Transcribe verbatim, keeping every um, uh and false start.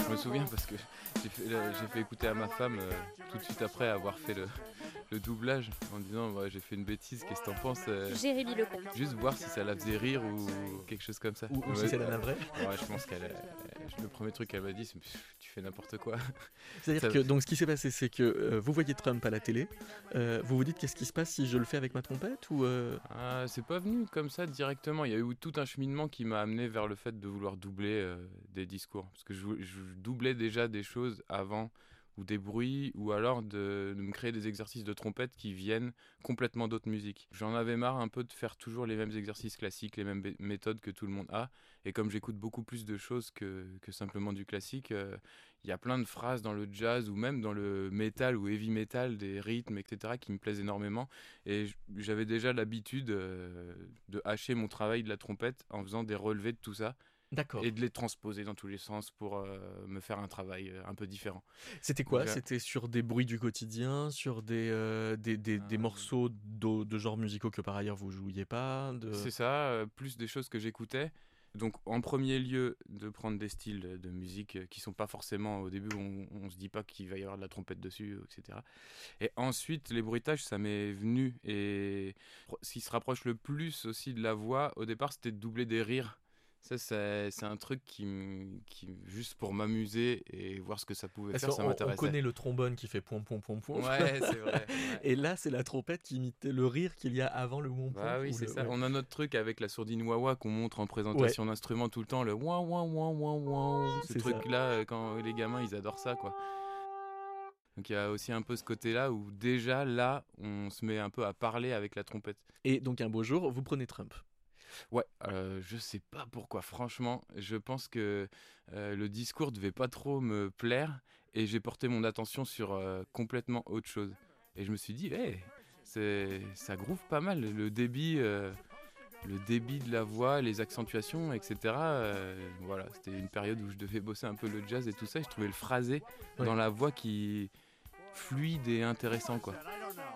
Je me souviens parce que j'ai fait, j'ai fait écouter à ma femme euh, tout de suite après avoir fait le, le doublage en disant ouais, j'ai fait une bêtise, qu'est-ce que t'en penses euh, Jérémy Lecomte. Juste voir si ça la faisait rire ou quelque chose comme ça. Ou, ou Ouais, si c'est la navrée. Ouais, je pense qu'elle. A- Le premier truc qu'elle m'a dit, c'est pff, tu fais n'importe quoi. C'est-à-dire Ça- que donc ce qui s'est passé, c'est que euh, vous voyez Trump à la télé, euh, vous vous dites qu'est-ce qui se passe si je le fais avec ma trompette ou euh, Ah, c'est pas venu comme ça directement. Il y a eu tout un cheminement qui m'a amené vers le fait de vouloir doubler euh, des discours. Parce que je, je doublais déjà des choses avant, ou des bruits, ou alors de, de me créer des exercices de trompette qui viennent complètement d'autres musiques. J'en avais marre un peu de faire toujours les mêmes exercices classiques, les mêmes bé- méthodes que tout le monde a. Et comme j'écoute beaucoup plus de choses que, que simplement du classique, euh, il y a plein de phrases dans le jazz ou même dans le metal ou heavy metal, des rythmes, et cetera qui me plaisent énormément. Et j- j'avais déjà l'habitude euh, de hacher mon travail de la trompette en faisant des relevés de tout ça D'accord. et de les transposer dans tous les sens pour euh, me faire un travail euh, un peu différent. C'était quoi? J'ai- C'était sur des bruits du quotidien, sur des, euh, des, des, des Euh, morceaux de, de genres musicaux que par ailleurs vous jouiez pas de... C'est ça, euh, plus des choses que j'écoutais. Donc en premier lieu, de prendre des styles de de musique euh, qui sont pas forcément, au début, on, on se dit pas qu'il va y avoir de la trompette dessus, et cetera. Et ensuite, les bruitages, ça m'est venu. Et pro- ce qui se rapproche le plus aussi de la voix, au départ, c'était de doubler des rires. Ça, c'est c'est un truc qui, m- qui, juste pour m'amuser et voir ce que ça pouvait Parce faire, ça qu'on on m'intéressait. connaît le trombone qui fait point point point point. Ouais, c'est vrai. Ouais. Et là, c'est la trompette qui imite le rire qu'il y a avant le womp Bah oui, ou c'est le- ça. ouais. On a notre truc avec la sourdine wah-wah qu'on montre en présentation d'instruments tout le temps, le wah wah wah wah wah. Ce C'est ça. truc-là, euh, quand les gamins, ils adorent ça, quoi. Donc il y a aussi un peu ce côté-là où déjà, là, on se met un peu à parler avec la trompette. Et donc un beau jour, vous prenez Trump. Ouais, euh, je sais pas pourquoi, franchement, je pense que euh, le discours devait pas trop me plaire et j'ai porté mon attention sur euh, complètement autre chose. Et je me suis dit, hey, c'est, ça groove pas mal, le débit, euh, le débit de la voix, les accentuations, et cetera. Euh, voilà, c'était une période où je devais bosser un peu le jazz et tout ça, et je trouvais le phrasé Ouais. dans la voix qui fluide et intéressant, quoi.